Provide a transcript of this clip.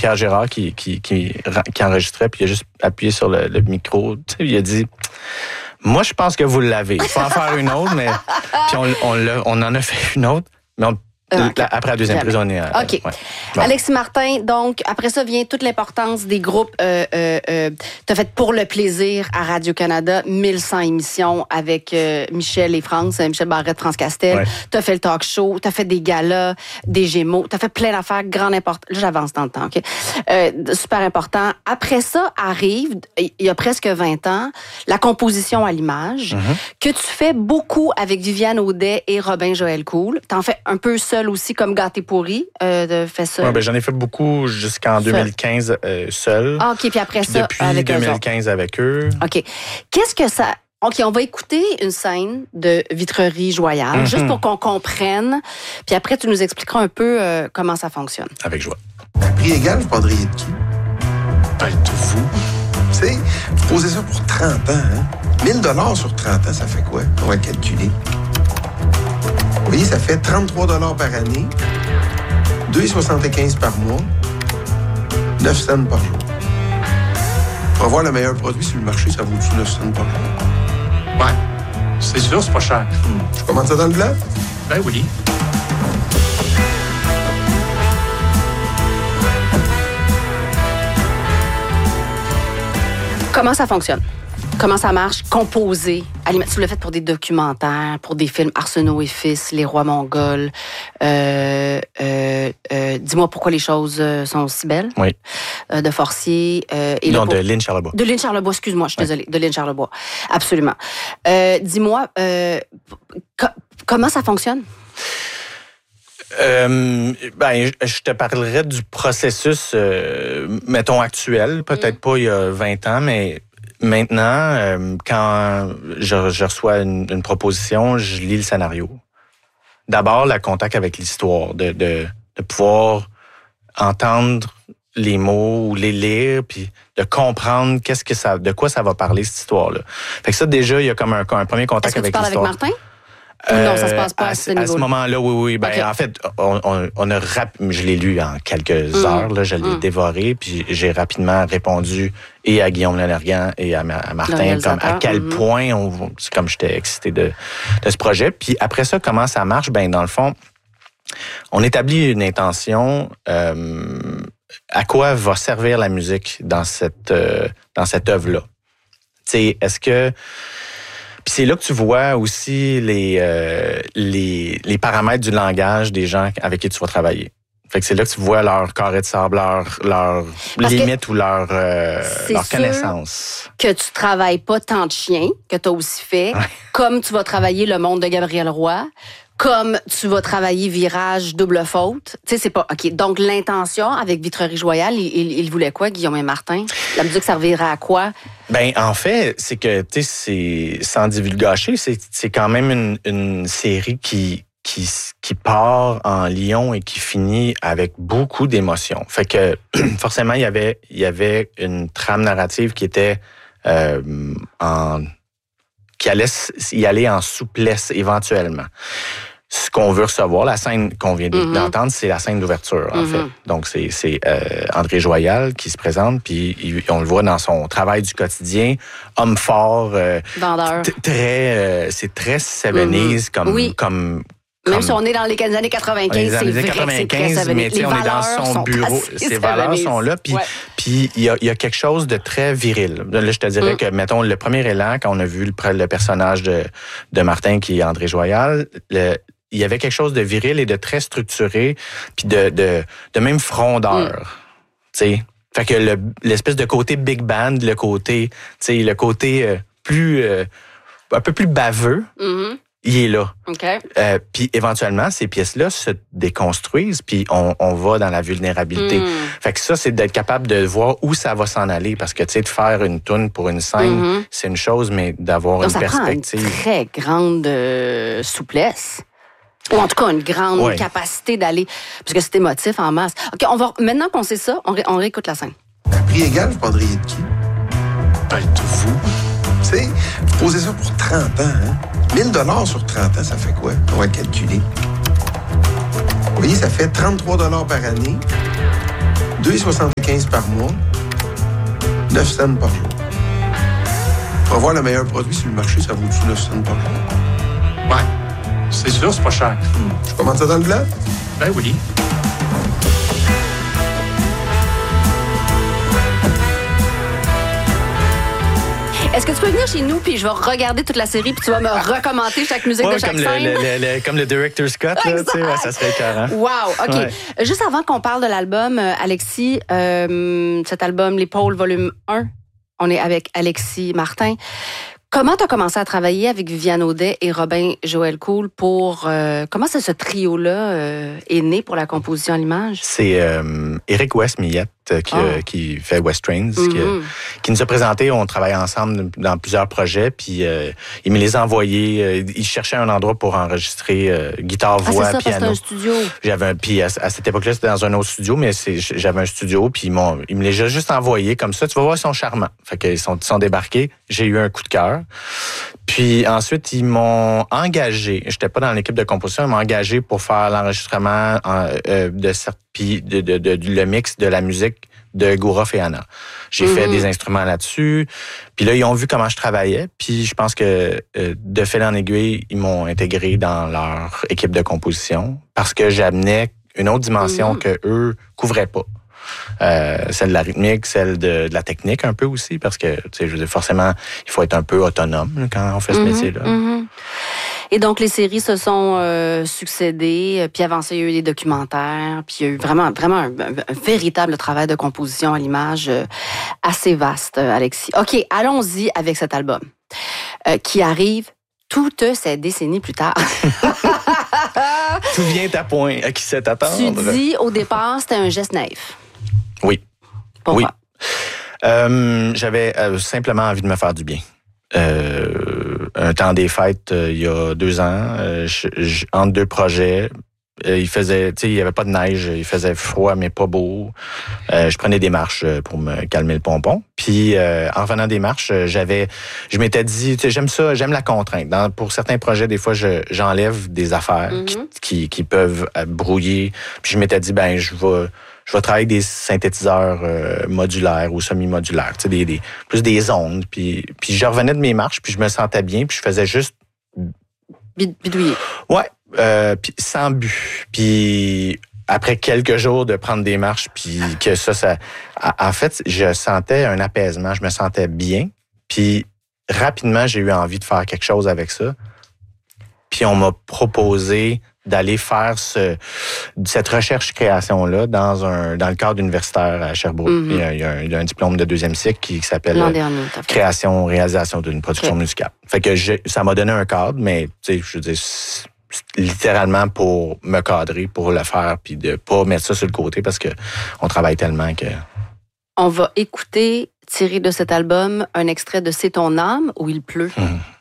Pierre Gérard qui enregistrait, puis il a juste appuyé sur le micro. Tu sais, il a dit... Moi, je pense que vous l'avez. Il faut en faire une autre, mais... Puis on en a fait une autre, mais après la deuxième prise, on est... OK. Ouais. Bon. Alexis Martin, donc, après ça vient toute l'importance des groupes. T'as fait Pour le plaisir à Radio-Canada, 1100 émissions avec Michel et France, Michel Barrette, France Castel. Ouais. T'as fait le talk show, t'as fait des galas, des Gémeaux, t'as fait plein d'affaires, grande importance. Là, j'avance dans le temps, OK? Super important. Après ça arrive, il y a presque 20 ans, la composition à l'image, que tu fais beaucoup avec Viviane Audet et Robin Joël Cool. T'en fais un peu seul aussi, comme Gâté pourri, de fait seul. Ouais, j'en ai fait beaucoup jusqu'en 2015 seul. Ah, OK, puis après puis ça, depuis avec 2015 avec eux. OK. Qu'est-ce que ça... OK, on va écouter une scène de Vitrerie Joyale, juste pour qu'on comprenne. Puis après, tu nous expliqueras un peu comment ça fonctionne. Avec joie. À prix égal, vous prendriez de qui? Ben, de vous. Tu sais, vous posez ça pour 30 ans, hein? 1 000 sur 30 ans, ça fait quoi? On va calculer. Vous voyez, ça fait 33 $ par année, 2,75 par mois, 9 cents par jour. Pour avoir le meilleur produit sur le marché, ça vaut-tu 9 cents par jour? Ouais, c'est sûr, c'est pas cher. Je commande ça dans le blanc? Ben oui. Comment ça fonctionne? Comment ça marche? Composer. Tu l'as fait pour des documentaires, pour des films Arsenault et Fils, Les Rois Mongols. Dis-moi pourquoi les choses sont aussi belles. Oui. De Forcier. De Lynn Charlebois. De Lynn Charlebois, excuse-moi, je suis désolée. De Lynn Charlebois. Absolument. Dis-moi, comment ça fonctionne? Je te parlerai du processus, mettons, actuel. Peut-être pas il y a 20 ans, mais... Maintenant, quand je reçois une proposition, je lis le scénario. D'abord, le contact avec l'histoire, de pouvoir entendre les mots ou les lire, puis de comprendre de quoi ça va parler, cette histoire-là. Fait que ça, déjà, il y a comme un premier contact avec l'histoire. Est-ce que tu parles avec Martin? Non, ça se passe pas à ce niveau-là. À ce moment-là, oui. Okay. En fait, je l'ai lu en quelques heures. Là, je l'ai dévoré, puis j'ai rapidement répondu et à Guillaume Lannergan et à Martin, comme à quel point comme j'étais excité de ce projet. Puis après ça, comment ça marche? Dans le fond, on établit une intention. À quoi va servir la musique dans cette œuvre-là? Tu sais, est-ce que... Puis c'est là que tu vois aussi les paramètres du langage des gens avec qui tu vas travailler. Fait que c'est là que tu vois leur carré de sable, leur limite ou leur connaissance. Que tu travailles pas tant de chiens, que tu as aussi fait, comme tu vas travailler Le Monde de Gabriel Roy, comme tu vas travailler Virage, Double Faute. Tu sais, c'est pas... OK. Donc, l'intention avec Vitrerie Joyale, il voulait quoi, Guillaume et Martin? La musique servirait à quoi? En fait, c'est que, tu sais, sans divulgacher, c'est quand même une série qui part en lion et qui finit avec beaucoup d'émotions. Fait que, forcément, il y avait une trame narrative qui était qui allait y aller en souplesse éventuellement. Ce qu'on veut recevoir, la scène qu'on vient d'entendre, c'est la scène d'ouverture, en fait. Donc, c'est André Joyal qui se présente, puis on le voit dans son travail du quotidien, homme fort, vendeur. C'est très 70s comme même si on est dans les années 95, c'est vrai 95, mais on est dans son bureau. Ces valeurs sont là. Puis il y a quelque chose de très viril. Là, je te dirais que, mettons, le premier élan, quand on a vu le personnage de Martin, qui est André Joyal, il y avait quelque chose de viril et de très structuré, puis de même frondeur. Tu sais. Fait que l'espèce de côté big band, le côté plus... un peu plus baveux, il est là. Okay. Puis éventuellement, ces pièces-là se déconstruisent, puis on va dans la vulnérabilité. Fait que ça, c'est d'être capable de voir où ça va s'en aller, parce que, tu sais, de faire une toune pour une scène, c'est une chose, mais d'avoir une perspective. Ça prend une très grande souplesse. Ou en tout cas, une grande capacité d'aller... Parce que c'est émotif en masse. OK, maintenant qu'on sait ça, on réécoute la scène. À prix égal, vous prendriez de qui? Ben, de vous. Tu sais, vous posez ça pour 30 ans, hein? 1 000 sur 30 ans, ça fait quoi? On va calculer. Vous voyez, ça fait 33 $ par année, 2,75 $1,75 par mois, 9 cents par jour. Pour avoir le meilleur produit sur le marché, ça vaut-tu 9 cents par jour? Ouais. C'est sûr, c'est pas cher. Je commande ça dans le blanc? Ben oui. Est-ce que tu peux venir chez nous, puis je vais regarder toute la série, puis tu vas me recommenter chaque musique de chaque comme scène? comme le Director's Cut, là, ça serait écœurant. Wow, OK. Ouais. Juste avant qu'on parle de l'album, Alexis, cet album, Les Pôles, volume 1, on est avec Alexis Martin. Comment tu as commencé à travailler avec Viviane Audet et Robin Joël Cool pour... comment ce trio-là est né pour la composition à l'image? C'est Éric West-Millette qui fait West Trains, qui nous a présenté. On travaille ensemble dans plusieurs projets, puis il me les a envoyés. Il cherchait un endroit pour enregistrer guitare, voix, c'est ça, piano. parce que c'est un studio. Puis à cette époque-là, c'était dans un autre studio, mais j'avais un studio, puis il me les a juste envoyés comme ça. Tu vas voir, ils sont charmants. Fait qu'ils sont débarqués. J'ai eu un coup de cœur. Puis ensuite, ils m'ont engagé. J'étais pas dans l'équipe de composition, ils m'ont engagé pour faire l'enregistrement le mix de la musique de Gourof et Anna. J'ai fait des instruments là-dessus. Puis là, ils ont vu comment je travaillais. Puis je pense que de fil en aiguille, ils m'ont intégré dans leur équipe de composition parce que j'amenais une autre dimension que eux couvraient pas. Celle de la rythmique, celle de la technique un peu aussi, parce que, tu sais, je veux dire, forcément, il faut être un peu autonome quand on fait ce métier-là. Et donc, les séries se sont succédées, puis avant ça, il y a eu des documentaires, puis il y a eu vraiment un véritable travail de composition à l'image assez vaste, Alexis. OK, allons-y avec cet album qui arrive toute cette décennie plus tard. Tout vient à point, à qui sait attendre. Tu dis, au départ, c'était un geste naïf. Oui. Pourquoi? Oui. J'avais simplement envie de me faire du bien. Un temps des fêtes, il y a 2 ans, entre 2 projets, il y avait pas de neige, il faisait froid, mais pas beau. Je prenais des marches pour me calmer le pompon. Puis, en revenant des marches, je m'étais dit, j'aime ça, j'aime la contrainte. Pour certains projets, des fois, j'enlève des affaires qui peuvent brouiller. Puis, je m'étais dit, je vais travailler avec des synthétiseurs modulaires ou semi-modulaires, plus des ondes. Puis je revenais de mes marches, puis je me sentais bien, puis je faisais juste... Bidouiller. Ouais, puis sans but. Puis après quelques jours de prendre des marches, puis que ça... En fait, je sentais un apaisement, je me sentais bien. Puis rapidement, j'ai eu envie de faire quelque chose avec ça. Puis on m'a proposé d'aller faire cette recherche-création-là dans le cadre universitaire à Sherbrooke. Il y a un diplôme de 2e cycle qui s'appelle Création, réalisation d'une production musicale. Fait que ça m'a donné un cadre, mais tu sais, je veux dire, littéralement pour me cadrer, pour le faire, puis de pas mettre ça sur le côté parce que on travaille tellement que... On va écouter, tiré de cet album, un extrait de C'est ton âme où il pleut.